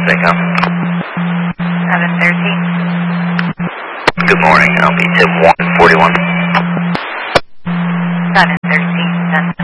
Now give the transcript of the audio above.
Bingham. 713. Good morning. I'll be Tim 141. 713,